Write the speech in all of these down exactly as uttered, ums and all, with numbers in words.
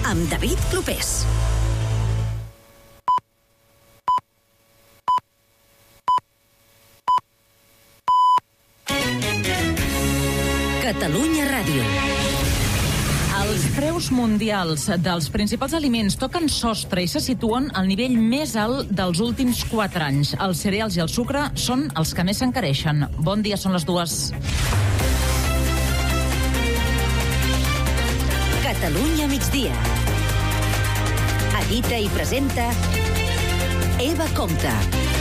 amb David Clopés. Catalunya Ràdio. Els preus mundials dels principals aliments toquen sostre i se situen al nivell més alt dels últims quatre anys. Els cereals i el sucre són els que més s'encareixen. Bon dia, són les dues. Catalunya migdia. Edita i presenta Eva Compte.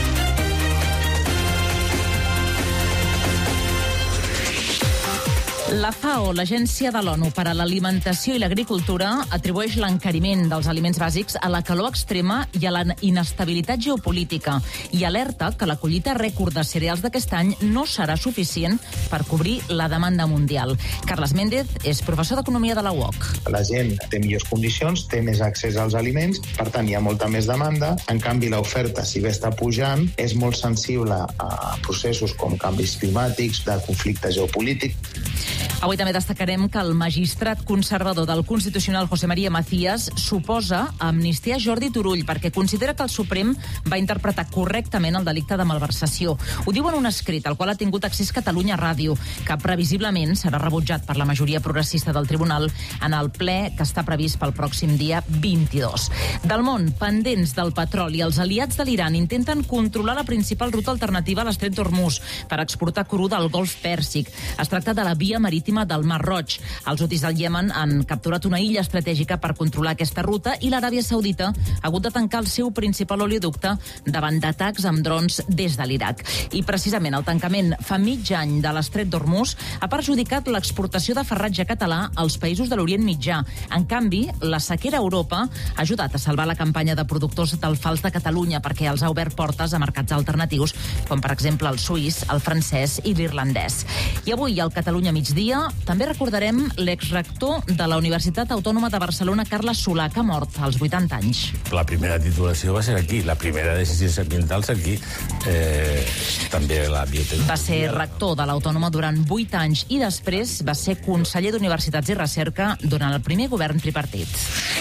La FAO, l'Agència de l'ONU per a l'Alimentació i l'Agricultura, atribueix l'encariment dels aliments bàsics a la calor extrema i a la inestabilitat geopolítica i alerta que la collita rècord de cereals d'aquest any no serà suficient per cobrir la demanda mundial. Carles Méndez és professor d'Economia de la U O C. La gent té millors condicions, té més accés als aliments, per tant hi ha molta més demanda. En canvi, l'oferta, si bé està pujant, és molt sensible a processos com canvis climàtics, de conflicte geopolític. Avui també destacarem que el magistrat conservador del Constitucional José María Macías suposa amnistiar Jordi Turull perquè considera que el Suprem va interpretar correctament el delicte de malversació. Ho diu en un escrit al qual ha tingut accés Catalunya Ràdio, que previsiblement serà rebutjat per la majoria progressista del tribunal en el ple que està previst pel pròxim dia vint-i-dos. Del món, pendents del petroli, els aliats de l'Iran intenten controlar la principal ruta alternativa a l'estret d'Hormuz per exportar cru del Golf Pèrsic. Es tracta de la via marítima del Mar Roig. Els hutis del Iemen han capturat una illa estratègica per controlar aquesta ruta i l'Aràbia Saudita ha hagut de tancar el seu principal oleoducte davant d'atacs amb drons des de l'Iraq. I precisament el tancament fa mig any de l'estret d'Hormuz ha perjudicat l'exportació de farratge català als països de l'Orient Mitjà. En canvi, la sequera a Europa ha ajudat a salvar la campanya de productors d'alfals de Catalunya perquè els ha obert portes a mercats alternatius, com per exemple el suís, el francès i l'irlandès. I avui al Catalunya migdia també recordarem l'exrector de la Universitat Autònoma de Barcelona, Carles Solà, que ha mort als vuitanta anys. La primera titulació va ser aquí, la primera de ciències ambientals aquí, eh, també la biotecnologia. Va ser rector de l'Autònoma durant vuit anys i després va ser conseller d'Universitats i Recerca durant el primer govern tripartit.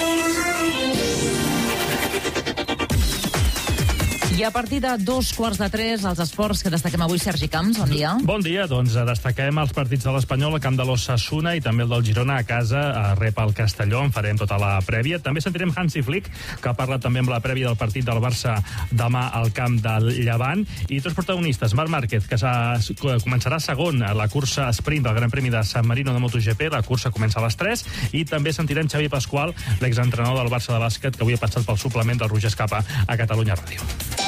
I a partir de dos quarts de tres, els esports que destaquem avui, Sergi Camps, bon dia. Bon dia, doncs destaquem els partits de l'Espanyol al camp de l'Ossassuna i també el del Girona a casa, a rep al Castelló, en farem tota la prèvia. També sentirem Hansi Flick, que ha parlat també amb la prèvia del partit del Barça demà al camp del Llevant. I tots protagonistes, Marc Márquez, que començarà segon a la cursa sprint del Gran Premi de San Marino de MotoGP, la cursa comença a les tres, i també sentirem Xavi Pasqual, l'exentrenador del Barça de bàsquet, que avui ha passat pel suplement del Roger Escapa a Catalunya Ràdio.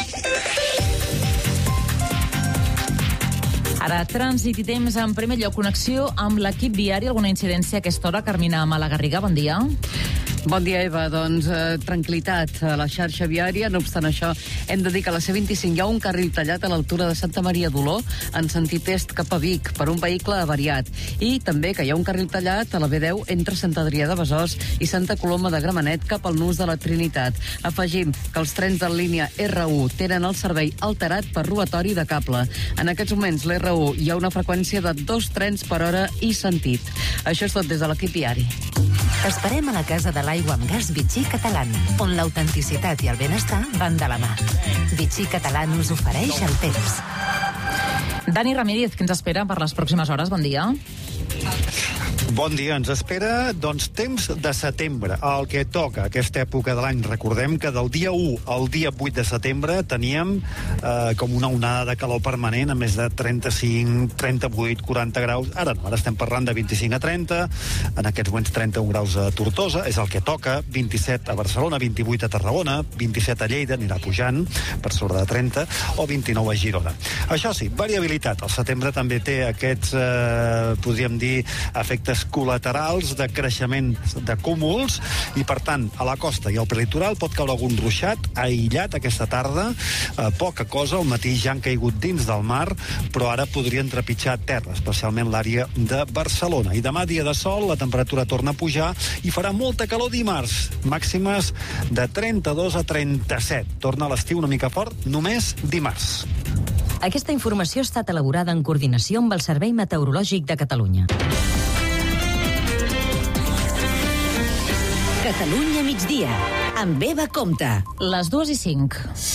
Ara, trànsit i temps, en primer lloc, connexió amb l'equip viari. Alguna incidència a aquesta hora? Carmina Malagarriga, bon dia. Bon dia, Eva. Doncs eh, tranquil·litat a la xarxa viària. No obstant això, hem de dir que a la C vint-i-cinc hi ha un carril tallat a l'altura de Santa Maria d'Oló en sentit est cap a Vic per un vehicle avariat. I també que hi ha un carril tallat a la B deu entre Sant Adrià de Besòs i Santa Coloma de Gramenet cap al nus de la Trinitat. Afegim que els trens de la línia R u tenen el servei alterat per robatori de cable. En aquests moments, l'R u hi ha una freqüència de dos trens per hora i sentit. Això és tot des de l'equip viari. T'esperem a la Casa de l'Aigua amb Gas Vichy Catalán, on l'autenticitat i el benestar van de la mà. Vichy Catalán us ofereix el temps. Dani Ramírez, que ens espera per les pròximes hores. Bon dia. Bon dia, ens espera, doncs, temps de setembre, el que toca aquesta època de l'any. Recordem que del dia u al dia vuit de setembre teníem eh, com una onada de calor permanent a més de trenta-cinc, trenta-vuit, quaranta graus. Ara no, ara estem parlant de vint-i-cinc a trenta, en aquests moments trenta-un graus a Tortosa, és el que toca, vint-i-set a Barcelona, vint-i-vuit a Tarragona, vint-i-set a Lleida, anirà pujant per sobre de trenta, o vint-i-nou a Girona. Això sí, variabilitat. El setembre també té aquests, eh, podríem dir, efectes col·laterals de creixement de cúmuls i, per tant, a la costa i al prelitoral pot caure algun ruixat aïllat aquesta tarda, eh, poca cosa, al matí ja han caigut dins del mar, però ara podrien trepitjar terra, especialment l'àrea de Barcelona. I demà, dia de sol, la temperatura torna a pujar i farà molta calor dimarts, màximes de trenta-dos a trenta-set. Torna l'estiu una mica fort només dimarts. Aquesta informació ha estat elaborada en coordinació amb el Servei Meteorològic de Catalunya. Catalunya migdia, amb Eva Compte. Les dues i cinc.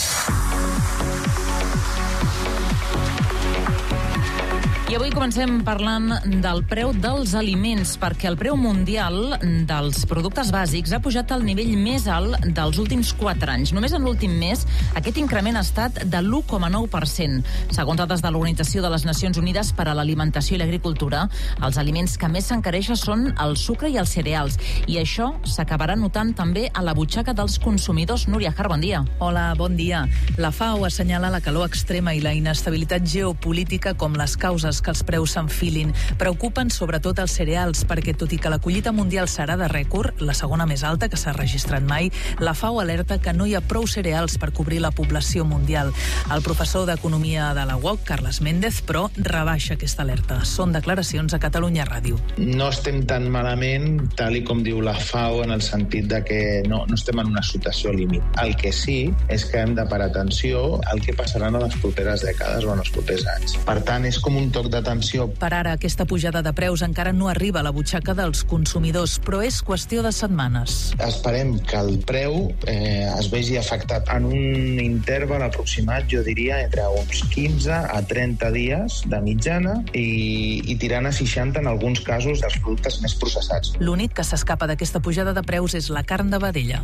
I avui comencem parlant del preu dels aliments, perquè el preu mundial dels productes bàsics ha pujat al nivell més alt dels últims quatre anys. Només en l'últim mes aquest increment ha estat de l'u coma nou per cent. Segons dades de l'Organització de les Nacions Unides per a l'Alimentació i l'Agricultura, els aliments que més s'encareixen són el sucre i els cereals. I això s'acabarà notant també a la butxaca dels consumidors. Núria Har, bon dia. Hola, bon dia. La FAO assenyala la calor extrema i la inestabilitat geopolítica com les causes que els preus s'enfilin. Preocupen sobretot els cereals, perquè tot i que la collita mundial serà de rècord, la segona més alta que s'ha registrat mai, la FAO alerta que no hi ha prou cereals per cobrir la població mundial. El professor d'Economia de la U O C, Carles Méndez, però rebaixa aquesta alerta. Són declaracions a Catalunya Ràdio. No estem tan malament, tal i com diu la FAO, en el sentit de que no, no estem en una situació límit. El que sí és que hem de parar atenció al que passarà en les properes dècades o en els propers anys. Per tant, és com un toc d'atenció. Per ara, aquesta pujada de preus encara no arriba a la butxaca dels consumidors, però és qüestió de setmanes. Esperem que el preu eh, es vegi afectat en un interval aproximat, jo diria, entre uns quinze a trenta dies de mitjana i, i tirant a seixanta en alguns casos dels productes més processats. L'únic que s'escapa d'aquesta pujada de preus és la carn de vedella.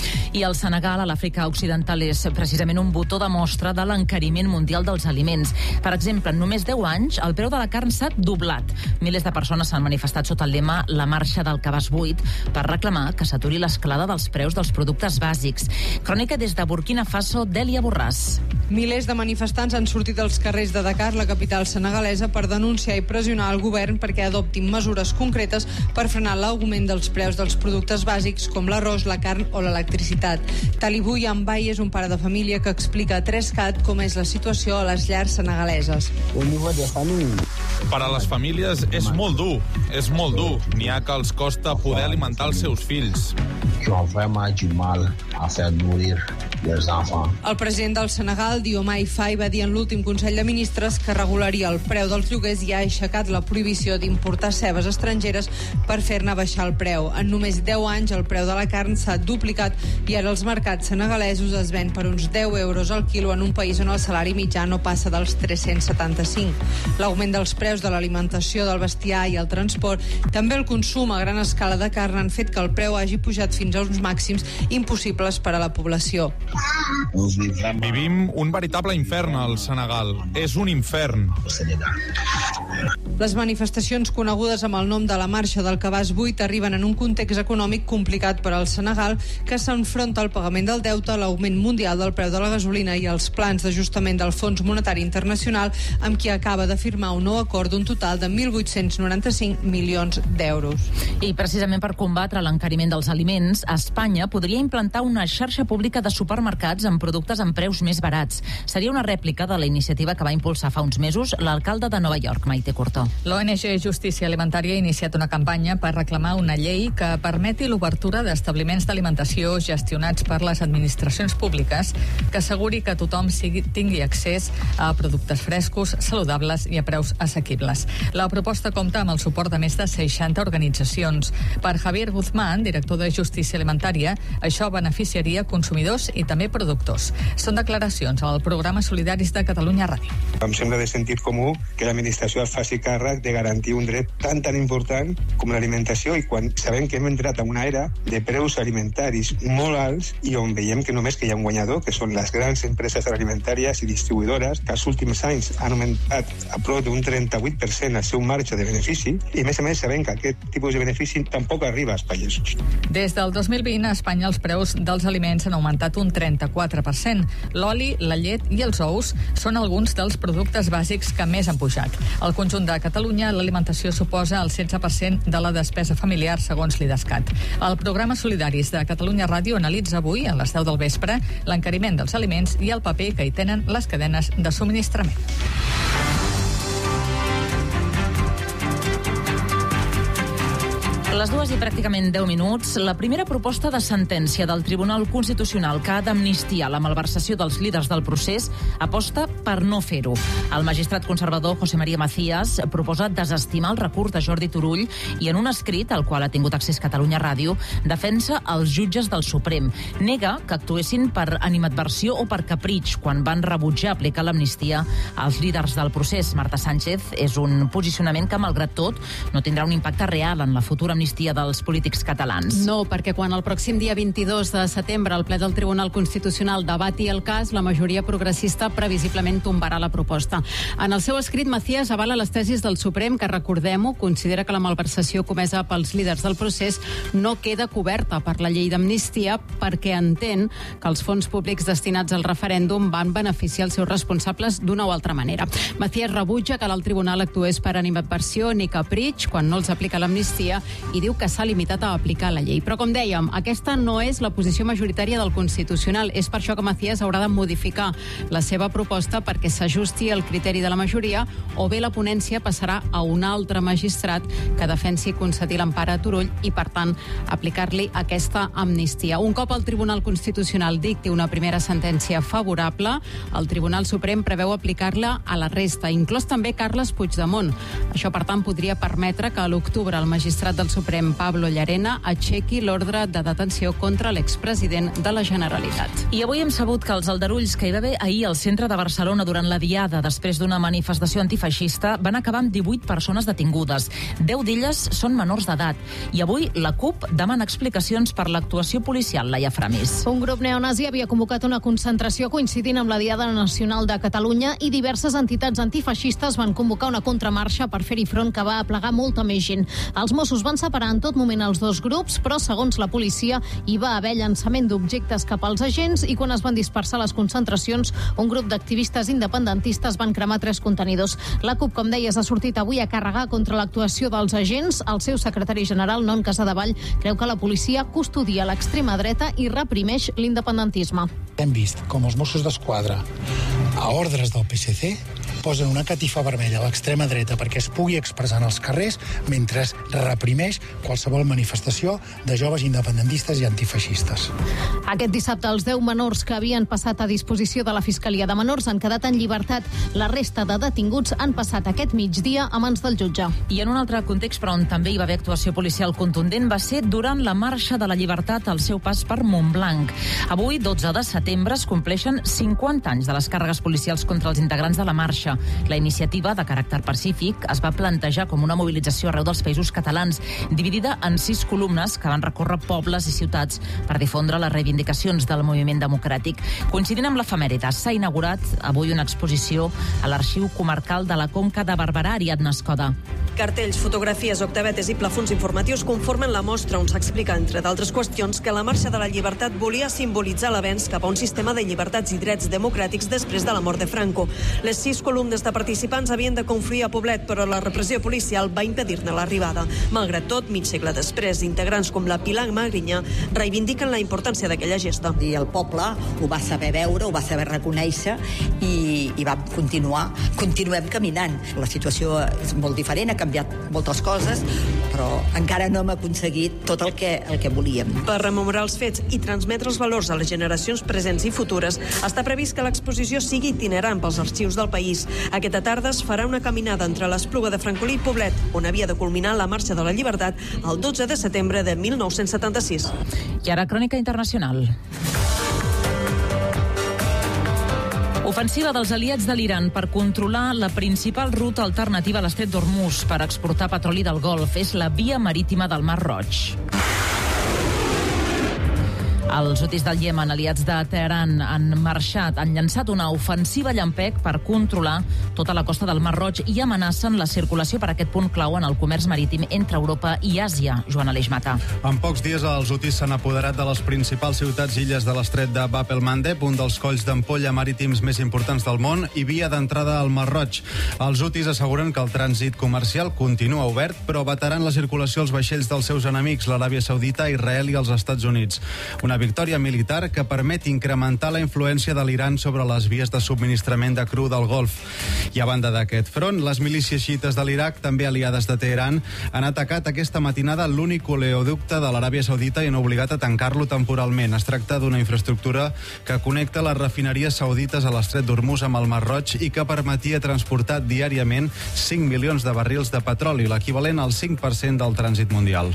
I el Senegal, a l'Àfrica Occidental, és precisament un botó de mostra de l'encariment mundial dels aliments. Per exemple, en només deu anys, el preu de la carn s'ha doblat. Milers de persones s'han manifestat sota el lema La marxa del cabàs buit per reclamar que s'aturi l'escalada dels preus dels productes bàsics. Crònica des de Burkina Faso, Dèlia Borràs. Milers de manifestants han sortit als carrers de Dakar, la capital senegalesa, per denunciar i pressionar el govern perquè adoptin mesures concretes per frenar l'augment dels preus dels productes bàsics com l'arròs, la carn o l'electricitat. Talibou Yambai és un pare de família que explica a tres cat com és la situació a les llars senegaleses. Per a les famílies és molt dur, és molt dur. N'hi ha que els costa poder alimentar els seus fills. El president del Senegal, Diomaye Faye, va dir en l'últim Consell de Ministres que regularia el preu dels lloguers i ha aixecat la prohibició d'importar cebes estrangeres per fer-ne baixar el preu. En només deu anys el preu de la carn s'ha duplicat i ara els mercats senegalesos es ven per uns deu euros al quilo en un país on el salari mitjà no passa dels tres-cents setanta-cinc. L'augment dels preus de l'alimentació, del bestiar i el transport, també el consum a gran escala de carn han fet que el preu hagi pujat fins a uns màxims impossibles per a la població. Vivim un veritable infern al Senegal. És un infern. Les manifestacions conegudes amb el nom de la marxa del cabàs buit arriben en un context econòmic complicat per al Senegal, que s'enfronta al pagament del deute, l'augment mundial del preu de la gasolina i els plans d'ajustament del Fons Monetari Internacional, amb qui acaba de firmar un nou acord d'un total de mil vuit-cents noranta-cinc milions d'euros. I precisament per combatre l'encariment dels aliments, Espanya podria implantar una xarxa pública de supermercats amb productes amb preus més barats. Seria una rèplica de la iniciativa que va impulsar fa uns mesos l'alcalde de Nova York, Maite Cortó. L'O N G Justícia Alimentària ha iniciat una campanya per reclamar una llei que permeti l'obertura d'establiments d'alimentació gestionats per les administracions públiques que asseguri que tothom sigui, tingui accés a productes frescos, saludables i a preus assequibles. La proposta compta amb el suport de més de seixanta organitzacions. Per Javier Guzmán, director de Justícia Alimentària, això beneficiaria consumidors i també productors. Són declaracions al programa Solidaris de Catalunya Ràdio. Em sembla de sentit comú que l'administració es faci càrrec de garantir un dret tan tan important com l'alimentació, i quan sabem que hem entrat en una era de preus alimentaris molt alts i on veiem que només que hi ha un guanyador, que són les grans empreses alimentàries i distribuïdores, que els últims anys han augmentat a prop d'un trenta-vuit per cent el seu marge de benefici, i a més a més sabem que aquest tipus de benefici tampoc arriba als pagesos. Des del dos mil vint a Espanya els preus dels aliments han augmentat un trenta-quatre per cent. L'oli, la llet i els ous són alguns dels productes bàsics que més han pujat. Al conjunt de Catalunya, l'alimentació suposa el setze per cent de la despesa familiar, segons l'Idescat. El programa Solidaris de Catalunya Ràdio analitza avui, a les deu del vespre, l'encariment dels aliments i el paper que hi tenen les cadenes de subministrament. Les dues i pràcticament deu minuts, la primera proposta de sentència del Tribunal Constitucional que ha d'amnistiar la malversació dels líders del procés aposta per no fer-ho. El magistrat conservador José María Macías proposa desestimar el recurs de Jordi Turull i en un escrit, al qual ha tingut accés Catalunya Ràdio, defensa els jutges del Suprem. Nega que actuessin per animadversió o per capritx quan van rebutjar aplicar l'amnistia als líders del procés. Marta Sánchez és un posicionament que, malgrat tot, no tindrà un impacte real en la futura amnistia dels polítics catalans. No, perquè quan el pròxim dia vint-i-dos de setembre el ple del Tribunal Constitucional debati el cas, la majoria progressista previsiblement tombarà la proposta. En el seu escrit, Macías avala les tesis del Suprem que, recordem-ho, considera que la malversació comesa pels líders del procés no queda coberta per la llei d'amnistia perquè entén que els fons públics destinats al referèndum van beneficiar els seus responsables d'una o altra manera. Macías rebutja que el tribunal actués per animadversió ni capritx quan no els aplica l'amnistia i diu que s'ha limitat a aplicar la llei. Però, com dèiem, aquesta no és la posició majoritària del Constitucional. És per això que Macías haurà de modificar la seva proposta perquè s'ajusti al criteri de la majoria, o bé la ponència passarà a un altre magistrat que defensi concedir l'empara a Turull i, per tant, aplicar-li aquesta amnistia. Un cop el Tribunal Constitucional dicti una primera sentència favorable, el Tribunal Suprem preveu aplicar-la a la resta, inclòs també Carles Puigdemont. Això, per tant, podria permetre que a l'octubre el magistrat del Suprem, Pablo Llarena, aixequi l'ordre de detenció contra l'expresident de la Generalitat. I avui hem sabut que els aldarulls que hi va haver ahir al centre de Barcelona durant la diada després d'una manifestació antifeixista van acabar amb divuit persones detingudes. Deu d'elles són menors d'edat. I avui la CUP demana explicacions per l'actuació policial. Laia Framis. Un grup neonazi havia convocat una concentració coincidint amb la Diada Nacional de Catalunya i diverses entitats antifeixistes van convocar una contramarxa per fer-hi front que va aplegar molta més gent. Els Mossos van separar en tot moment els dos grups, però segons la policia hi va haver llançament d'objectes cap als agents i quan es van dispersar les concentracions, un grup d'activistes independentistes van cremar tres contenidors. La CUP, com deies, ha sortit avui a carregar contra l'actuació dels agents. El seu secretari general, Non Casadevall, creu que la policia custodia l'extrema dreta i reprimeix l'independentisme. Hem vist com els Mossos d'Esquadra, a ordres del P S C, posen una catifa vermella a l'extrema dreta perquè es pugui expressar en els carrers mentre es reprimeix qualsevol manifestació de joves independentistes i antifeixistes. Aquest dissabte, els deu menors que havien passat a disposició de la Fiscalia de Menors han quedat en llibertat. La resta de detinguts han passat aquest migdia a mans del jutge. I en un altre context, però on també hi va haver actuació policial contundent, va ser durant la Marxa de la Llibertat al seu pas per Montblanc. Avui, dotze de setembre, es compleixen cinquanta anys de les càrregues policials contra els integrants de la marxa. La iniciativa, de caràcter pacífic, es va plantejar com una mobilització arreu dels països catalans, dividida en sis columnes que van recórrer pobles i ciutats per difondre les reivindicacions del moviment democràtic. Coincidint amb l'efemèride, s'ha inaugurat avui una exposició a l'Arxiu Comarcal de la Conca de Barberà, Ariadna Escoda. Cartells, fotografies, octavetes i plafons informatius conformen la mostra on s'explica, entre d'altres qüestions, que la Marxa de la Llibertat volia simbolitzar l'avenç cap a un sistema de llibertats i drets democràtics després de la mort de Franco. Les sis columnes de participants havien de confluir a Poblet, però la repressió policial va impedir-ne l'arribada. Malgrat tot, mig segle després, integrants com la Pilar Magrinyà reivindiquen la importància d'aquella gesta. I el poble ho va saber veure, ho va saber reconèixer i, i va continuar. Continuem caminant. La situació és molt diferent, ha canviat moltes coses, però encara no hem aconseguit tot el que, el que volíem. Per rememorar els fets i transmetre els valors a les generacions presents i futures, està previst que l'exposició sigui itinerant pels arxius del país. Aquesta tarda es farà una caminada entre l'Espluga de Francolí i Poblet, on havia de culminar la Marxa de la Llibertat el dotze de setembre de mil nou-cents setanta-sis. I ara, crònica internacional. Ofensiva dels aliats de l'Iran per controlar la principal ruta alternativa a l'estret d'Hormuz per exportar petroli del Golf. És la via marítima del Mar Roig. Els hutis del Iemen, aliats de Teheran, han marxat, han llançat una ofensiva llampec per controlar tota la costa del Mar Roig i amenacen la circulació per aquest punt clau en el comerç marítim entre Europa i Àsia. Joan Aleix Mata. En pocs dies, els hutis s'han apoderat de les principals ciutats i illes de l'estret de Bab el-Mandeb, un dels colls d'ampolla marítims més importants del món i via d'entrada al Mar Roig. Els hutis asseguren que el trànsit comercial continua obert, però vetaran la circulació als vaixells dels seus enemics, l'Aràbia Saudita, Israel i els Estats Units. Una victòria militar que permet incrementar la influència de l'Iran sobre les vies de subministrament de cru del Golf. I a banda d'aquest front, les milícies xiites de l'Iraq, també aliades de Teheran, han atacat aquesta matinada l'únic oleoducte de l'Aràbia Saudita i han obligat a tancar-lo temporalment. Es tracta d'una infraestructura que connecta les refineries saudites a l'estret d'Hormuz amb el Mar Roig i que permetia transportar diàriament cinc milions de barrils de petroli, l'equivalent al cinc per cent del trànsit mundial.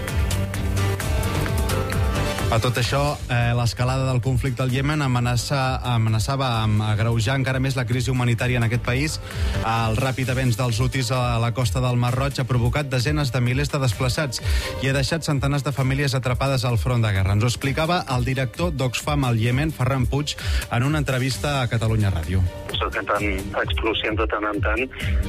A tot això, eh, l'escalada del conflicte al Iemen amenaça, amenaçava amb agreujar encara més la crisi humanitària en aquest país. El ràpid avenç dels hutis a la costa del Mar Roig ha provocat desenes de milers de desplaçats i ha deixat centenars de famílies atrapades al front de guerra. Ens ho explicava el director d'Oxfam al Iemen, Ferran Puig, en una entrevista a Catalunya Ràdio. Senten explosions de tant en tant.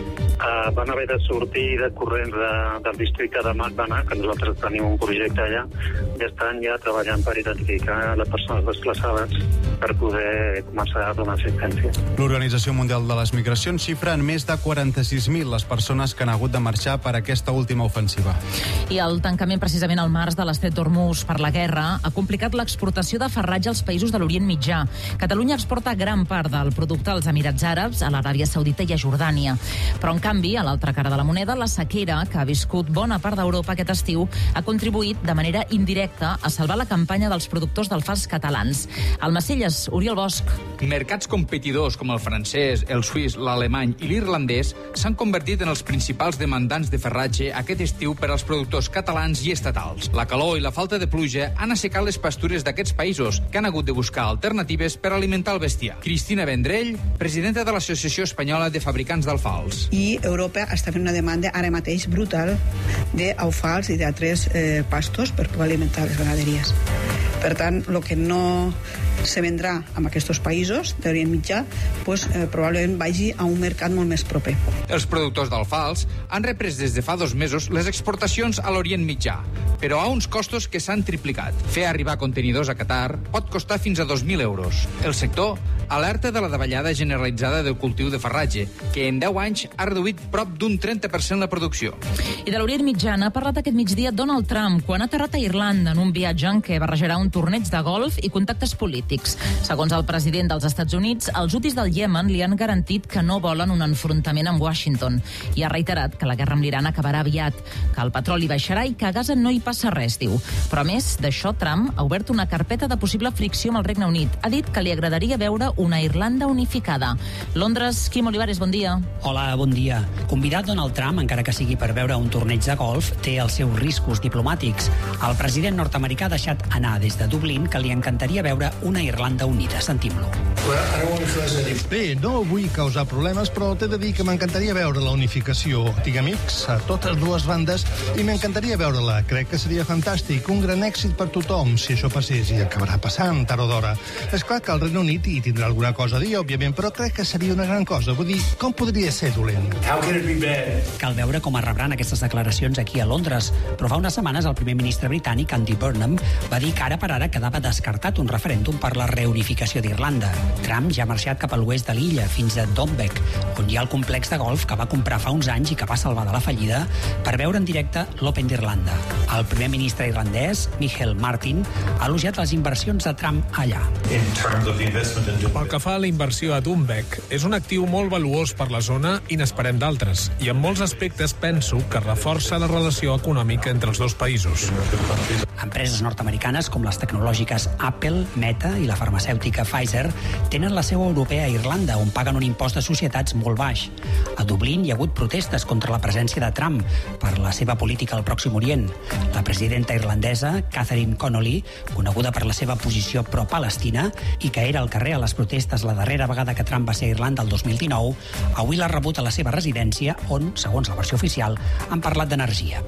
Uh, van haver de sortir de corrents de, del districte de Makbana, que nosaltres tenim un projecte allà, i estan ja treballant per identificar les persones desplaçades per poder començar a donar assistència. L'Organització Mundial de les Migracions xifra en més de quaranta-sis mil les persones que han hagut de marxar per aquesta última ofensiva. I el tancament precisament al març de l'estret d'Hormuz per la guerra ha complicat l'exportació de farratge als països de l'Orient Mitjà. Catalunya exporta gran part del producte als Emirats Àrabs, a l'Aràbia Saudita i a Jordània. Però en canvi, a l'altra cara de la moneda, la sequera, que ha viscut bona part d'Europa aquest estiu, ha contribuït de manera indirecta a salvar la campanya dels productors d'alfals catalans. Almacelles, Oriol Bosch. Mercats competidors com el francès, el suís, l'alemany i l'irlandès s'han convertit en els principals demandants de farratge aquest estiu per als productors catalans i estatals. La calor i la falta de pluja han assecat les pastures d'aquests països, que han hagut de buscar alternatives per alimentar el bestiar. Cristina Vendrell, presidenta de l'Associació Espanyola de Fabricants d'Alfals. I Europa està fent una demanda ara mateix brutal d'alfals i d'altres eh, pastos per poder alimentar les ramaderies. Per tant, el que no se vendrà amb aquests països d'Orient Mitjà pues, eh, probablement vagi a un mercat molt més proper. Els productors d'alfals han reprès des de fa dos mesos les exportacions a l'Orient Mitjà, però a uns costos que s'han triplicat. Fer arribar contenidors a Qatar pot costar fins a dos mil euros. El sector alerta de la davallada generalitzada del cultiu de farratge, que en deu anys ha reduït prop d'un trenta per cent la producció. I de l'Orient Mitjà n'ha parlat aquest migdia Donald Trump quan ha aterrat a Irlanda en un viatge en què barrejarà un torneig de golf i contactes polítics. Segons el president dels Estats Units, els hutis del Iemen li han garantit que no volen un enfrontament amb Washington i ha reiterat que la guerra amb l'Iran acabarà aviat, que el petroli baixarà i que a Gaza no hi passa res, diu. Però a més d'això, Trump ha obert una carpeta de possible fricció amb el Regne Unit. Ha dit que li agradaria veure una Irlanda unificada. Londres, Quim Olivares, bon dia. Hola, bon dia. Convidat Donald Trump, encara que sigui per veure un torneig de golf, té els seus riscos diplomàtics. El president nord-americà ha deixat anar des de Dublín que li encantaria veure una Irlanda unida. Sentim-lo. Bé, no vull causar problemes, però t'he de dir que m'encantaria veure la unificació. Tinc amics a totes dues bandes i m'encantaria veure-la. Crec que seria fantàstic, un gran èxit per tothom si això passés i acabarà passant tard o d'hora. És clar que el Regne Unit hi tindrà alguna cosa a dir, òbviament, però crec que seria una gran cosa. Vull dir, com podria ser dolent? Cal veure com es rebran aquestes declaracions aquí a Londres, però fa unes setmanes el primer ministre britànic, Andy Burnham, va dir que ara per ara quedava descartat un referèndum per la reunificació d'Irlanda. Trump ja ha marxat cap a l'oest de l'illa, fins a Dombek, on hi ha el complex de golf que va comprar fa uns anys i que va salvar de la fallida per veure en directe l'Open d'Irlanda. El primer ministre irlandès, Michael Martin, ha elogiat les inversions de Trump allà. Pel que fa a la inversió a Dombek, és un actiu molt valuós per la zona i n'esperem d'altres. I en molts aspectes penso que reforça la relació econòmica entre els dos països. Empreses nord-americanes com les tecnològiques Apple, Meta i la farmacèutica Pfizer tenen la seu europea a Irlanda, on paguen un impost de societats molt baix. A Dublín hi ha hagut protestes contra la presència de Trump per la seva política al Pròxim Orient. La presidenta irlandesa, Catherine Connolly, coneguda per la seva posició pro-Palestina i que era al carrer a les protestes la darrera vegada que Trump va ser a Irlanda el dos mil dinou, avui l'ha rebut a la seva residència on, segons la versió oficial, han parlat d'energia.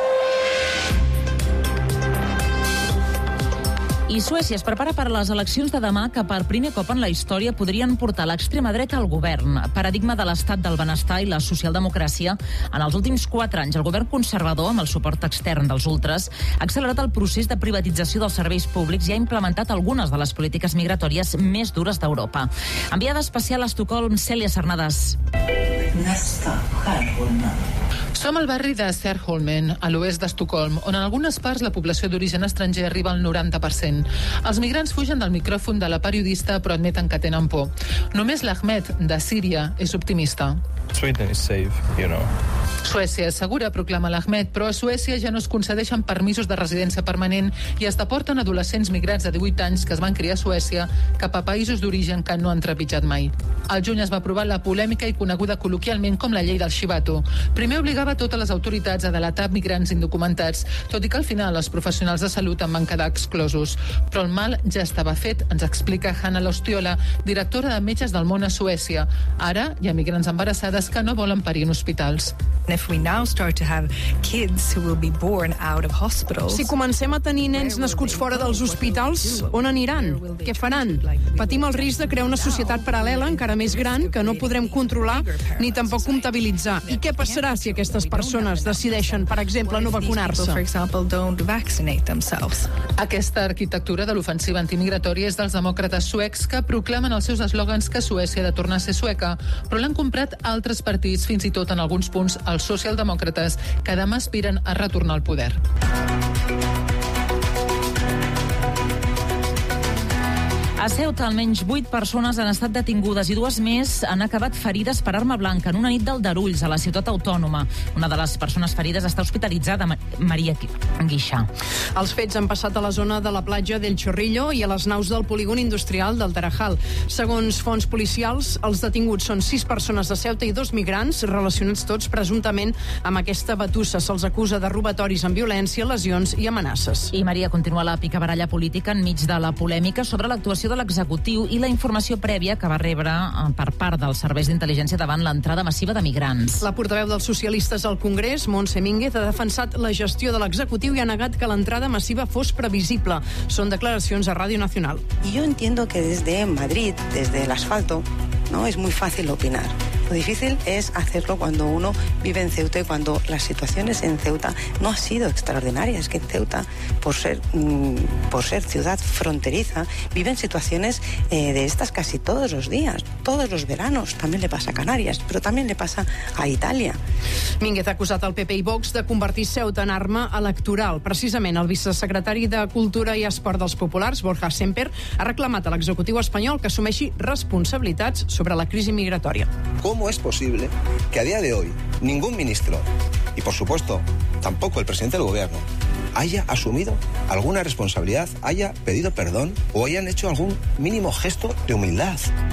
I Suècia es prepara per a les eleccions de demà que per primer cop en la història podrien portar l'extrema dreta al govern. Paradigma de l'estat del benestar i la socialdemocràcia, en els últims quatre anys el govern conservador, amb el suport extern dels ultres, ha accelerat el procés de privatització dels serveis públics i ha implementat algunes de les polítiques migratòries més dures d'Europa. Enviada especial a Estocolm, Cèlia Sarnadas. Som al barri de Särholmen, a l'oest d'Estocolm, on en algunes parts la població d'origen estranger arriba al noranta per cent. Els migrants fugen del micròfon de la periodista, però admeten que tenen por. Només l'Ahmed, de Síria, és optimista. Sweden is safe, you know. Suècia és segura, proclama l'Ahmed, però a Suècia ja no es concedeixen permisos de residència permanent i es deporten adolescents migrats de divuit anys que es van criar a Suècia cap a països d'origen que no han trepitjat mai. Al juny es va aprovar la polèmica i coneguda col·loquialment com la llei del xivato. Primer obligava totes les autoritats a delatar migrants indocumentats, tot i que al final els professionals de salut en van quedar exclosos. Però el mal ja estava fet, ens explica Hanna Lostiola, directora de Metges del Món a Suècia. Ara hi ha migrants embarassades que no volen parir en hospitals. Si comencem a tenir nens nascuts fora dels hospitals, on aniran? Què faran? Patim el risc de crear una societat paral·lela encara més gran que no podrem controlar ni tampoc comptabilitzar. I què passarà si aquestes persones decideixen, per exemple, no vacunar-se? Aquesta arquitectura de l'ofensiva antimigratòria és dels demòcrates suecs que proclamen els seus eslògans que Suècia ha de tornar a ser sueca, però l'han comprat altres partits, fins i tot en alguns punts els socialdemòcrates, que demà aspiren a retornar al poder. A Ceuta, almenys vuit persones han estat detingudes i dues més han acabat ferides per arma blanca en una nit d'aldarulls a la ciutat autònoma. Una de les persones ferides està hospitalitzada, Maria Guixà. Els fets han passat a la zona de la platja del Chorrillo i a les naus del polígon industrial del Tarajal. Segons fonts policials, els detinguts són sis persones de Ceuta i dos migrants, relacionats tots presumptament amb aquesta batussa. Se'ls acusa de robatoris amb violència, lesions i amenaces. I Maria, continua la picabaralla política enmig de la polèmica sobre l'actuació de l'executiu i la informació prèvia que va rebre per part dels serveis d'intel·ligència davant l'entrada massiva de migrants. La portaveu dels socialistes al Congrés, Montse Mínguez, ha defensat la gestió de l'executiu i ha negat que l'entrada massiva fos previsible. Són declaracions a Ràdio Nacional. Y yo entiendo que desde Madrid, desde el asfalto, ¿no? Es muy fácil opinar. Lo difícil es hacerlo cuando uno vive en Ceuta y cuando las situaciones en Ceuta no han sido extraordinarias. Es que en Ceuta, por ser, mmm, por ser ciudad fronteriza, viven situaciones eh, de estas casi todos los días, todos los veranos. También le pasa a Canarias, pero también le pasa a Itàlia. Mínguez ha acusat el P P i Vox de convertir Ceuta en arma electoral. Precisament el vicesecretari de Cultura i Esport dels Populars, Borja Semper, ha reclamat a l'executiu espanyol que assumeixi responsabilitats sobre la crisi migratòria. ¿Cómo es posible que a día de hoy ningún ministro, y por supuesto tampoco el presidente del gobierno, haya asumido alguna responsabilidad, haya pedido perdón o hayan hecho algún mínimo gesto de humildad?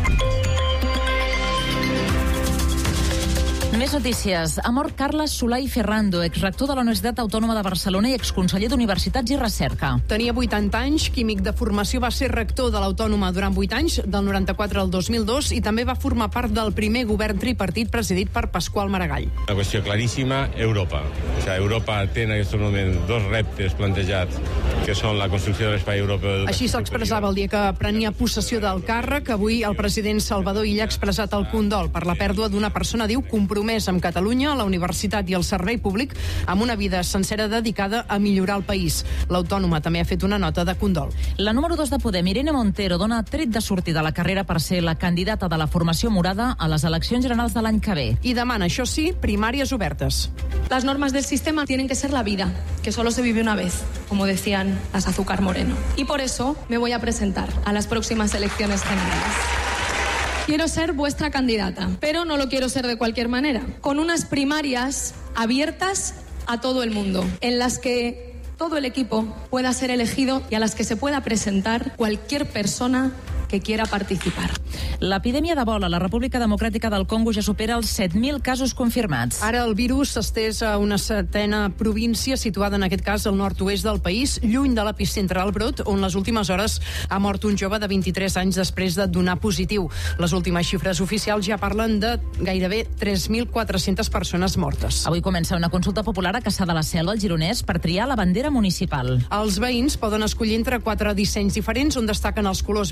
Més notícies. Ha mort Carles Solà i Ferrando, exrector de la Universitat Autònoma de Barcelona i exconseller d'Universitats i Recerca. Tenia vuitanta anys, químic de formació, va ser rector de l'Autònoma durant vuit anys, del noranta-quatre al dos mil dos, i també va formar part del primer govern tripartit presidit per Pasqual Maragall. Una qüestió claríssima, Europa. O sea, Europa té en aquest moment dos reptes plantejats, que són la construcció de l'espai europeu. Així s'expressava el dia que prenia possessió del càrrec. Avui el president Salvador Illa ha expressat el condol per la pèrdua d'una persona, diu, compromesa amb Catalunya, la universitat i el servei públic, amb una vida sencera dedicada a millorar el país. L'Autònoma també ha fet una nota de condol. La número dos de Podem, Irene Montero, dona tret de sortida a la carrera per ser la candidata de la formació morada a les eleccions generals de l'any que ve. I demana, això sí, primàries obertes. Las normas del sistema tienen que ser la vida, que solo se vive una vez, como decían las Azúcar Moreno. Y por eso me voy a presentar a las próximas elecciones generales. Quiero ser vuestra candidata, pero no lo quiero ser de cualquier manera. Con unas primarias abiertas a todo el mundo, en las que todo el equipo pueda ser elegido y a las que se pueda presentar cualquier persona que quiera participar. L'epidèmia d'Ebola a la República Democràtica del Congo ja supera els set mil casos confirmats. Ara el virus s'estès a una setena província situada en aquest cas al nord-oest del país, lluny de l'epicentre del brot, on les últimes hores ha mort un jove de vint-i-tres anys després de donar positiu. Les últimes xifres oficials ja parlen de gairebé tres mil quatre-centes persones mortes. Avui comença una consulta popular a Cassà de la Selva, al Gironès, per triar la bandera municipal. Els veïns poden escollir entre quatre dissenys diferents on destaquen els colors verd i taronja,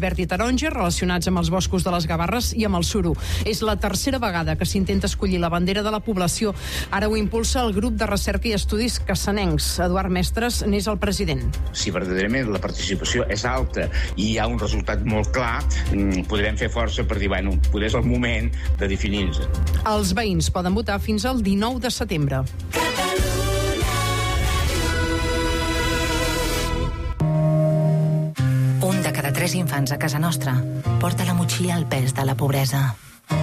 taronja relacionats amb els boscos de les Gavarres i amb el suro. És la tercera vegada que s'intenta escollir la bandera de la població. Ara ho impulsa el grup de recerca i estudis cassanencs. Eduard Mestres n'és el president. Si verdaderament la participació és alta i hi ha un resultat molt clar, podrem fer força per dir, bueno, potser és el moment de definir-nos. Els veïns poden votar fins al dinou de setembre. Un de cada tres infants a casa nostra porta la motxilla al pes de la pobresa.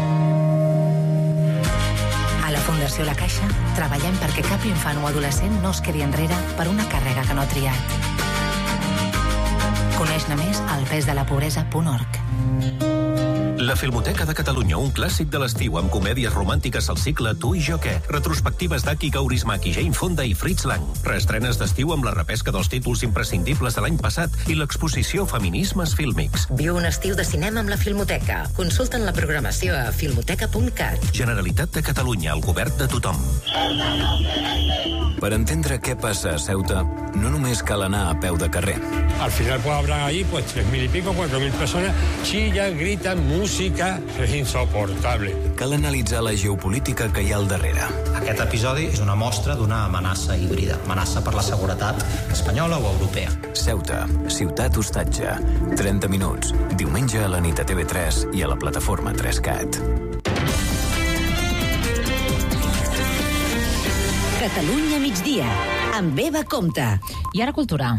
A la Fundació La Caixa treballem perquè cap infant o adolescent no es quedi enrere per una càrrega que no ha triat. Coneix-ne més al pesdelapobresa punt org. La Filmoteca de Catalunya, un clàssic de l'estiu amb comèdies romàntiques al cicle Tu i jo què, retrospectives d'Aki Kaurismäki, Jane Fonda i Fritz Lang, reestrenes d'estiu amb la repesca dels títols imprescindibles de l'any passat i l'exposició Feminismes Fílmics. Viu un estiu de cinema amb la Filmoteca. Consulta'n la programació a filmoteca punt cat. Generalitat de Catalunya, el govern de tothom. Per entendre què passa a Ceuta, no només cal anar a peu de carrer. Al final pues habrán ahí pues tres mil y pico, cuatro mil personas, chillan, gritan, música, és insoportable. Cal analitzar la geopolítica que hi ha al darrere. Aquest episodi és una mostra d'una amenaça híbrida, amenaça per la seguretat espanyola o europea. Ceuta, ciutat hostatge, trenta minuts, diumenge a la nit a T V tres i a la plataforma tres cat. Catalunya migdia, amb Eva Comte. I ara cultura.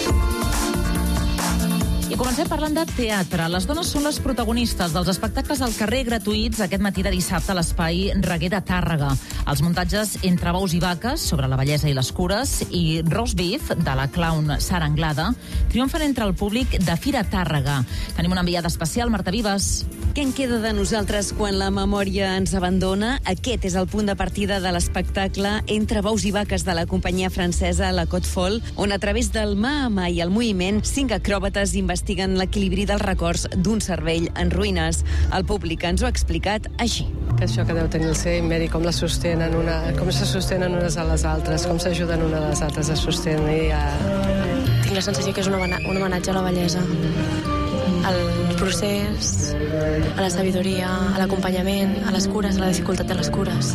I comencem parlant de teatre. Les dones són les protagonistes dels espectacles al carrer gratuïts aquest matí de dissabte a l'espai Reguer de Tàrrega. Els muntatges Entre bous i vaques, sobre la bellesa i les cures, i Roast Beef, de la clown Sara Anglada, triomfen entre el públic de Fira Tàrrega. Tenim una enviada especial, Marta Vives. Què en queda de nosaltres quan la memòria ens abandona? Aquest és el punt de partida de l'espectacle Entre bous i vaques de la companyia francesa La Côte Folle, on a través del mà a mà i el moviment, cinc acròbates investiguen l'equilibri dels records d'un cervell en ruïnes. El públic ens ho ha explicat així. Que això que deu tenir el ser immeri, com la sostenen, una, com se sostenen unes a les altres, com s'ajuden una a les altres a sostenir. A... Tinc la sensació que és un homenatge a la bellesa, al procés, a la sabidoria, a l'acompanyament, a les cures, a la dificultat de les cures.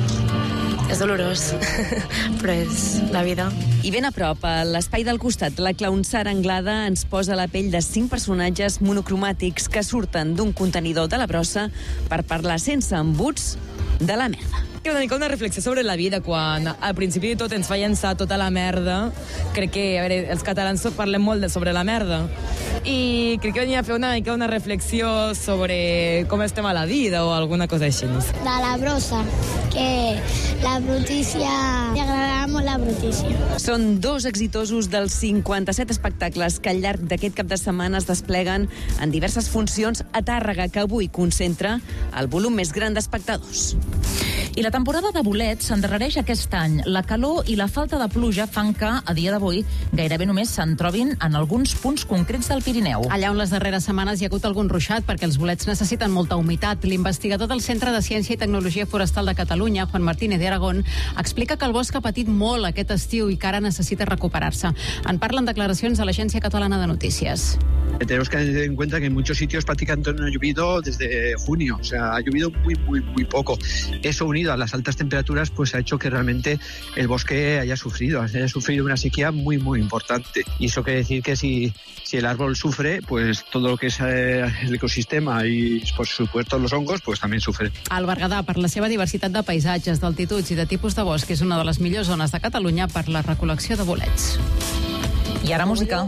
És dolorós, però és la vida. I ben a prop, a l'espai del costat, la clown Sara Anglada ens posa la pell de cinc personatges monocromàtics que surten d'un contenidor de la brossa per parlar sense embuts de la merda. Una mica una reflexió sobre la vida, quan al principi de tot ens fa llançar tota la merda. Crec que, a veure, els catalans parlem molt de sobre la merda, i crec que venia a fer una mica una reflexió sobre com estem a la vida o alguna cosa així. De la brossa, que la brutícia... Li agradava molt la brutícia. Són dos exitosos dels cinquanta-set espectacles que al llarg d'aquest cap de setmana es despleguen en diverses funcions a Tàrrega, que avui concentra el volum més gran d'espectadors. I la temporada de bolets s'endarrereix aquest any. La calor i la falta de pluja fan que, a dia d'avui, gairebé només se'n trobin en alguns punts concrets del Pirineu. Allà on les darreres setmanes hi ha hagut algun ruixat perquè els bolets necessiten molta humitat. L'investigador del Centre de Ciència i Tecnologia Forestal de Catalunya, Juan Martínez de Aragón, explica que el bosc ha patit molt aquest estiu i que ara necessita recuperar-se. En parlen declaracions a l'Agència Catalana de Notícies. Tenemos que tener en cuenta que en muchos sitios prácticamente no ha llovido desde junio, o sea, ha llovido muy, muy, muy poco. Eso unido a las altas temperaturas pues ha hecho que realmente el bosque haya sufrido, haya sufrido una sequía muy, muy importante. Y eso quiere decir que si, si el árbol sufre, pues todo lo que es el ecosistema y, por supuesto, los hongos, pues también sufren. El Berguedà, per la seva diversitat de paisatges, d'altituds i de tipus de bosc, és una de les millors zones de Catalunya per la recol·lecció de bolets. I ara música.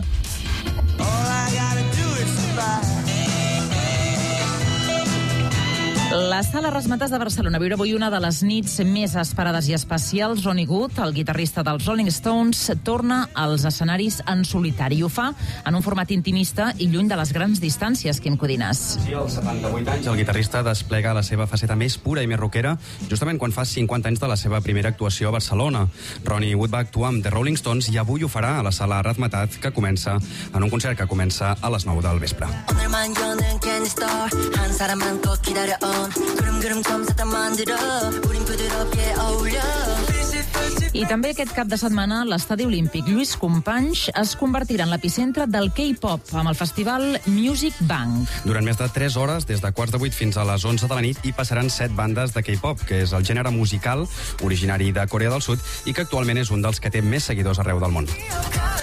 La Sala Razzmatazz de Barcelona viurà avui una de les nits més esperades i especials. Ronnie Wood, el guitarrista dels Rolling Stones, torna als escenaris en solitari i ho fa en un format intimista i lluny de les grans distàncies, Quim Codines. Sí, als setanta-vuit anys el guitarrista desplega la seva faceta més pura i més rockera justament quan fa cinquanta anys de la seva primera actuació a Barcelona. Ronnie Wood va actuar amb The Rolling Stones i avui ho farà a la Sala Razzmatazz, que comença en un concert que comença a les nou del vespre. 그럼 그럼 검사다 만들어 우린 부드럽게 어울려 I també aquest cap de setmana l'estadi olímpic Lluís Companys es convertirà en l'epicentre del K-pop amb el festival Music Bank. Durant més de tres hores, des de quarts de vuit fins a les onze de la nit, hi passaran set bandes de K-pop, que és el gènere musical originari de Corea del Sud i que actualment és un dels que té més seguidors arreu del món.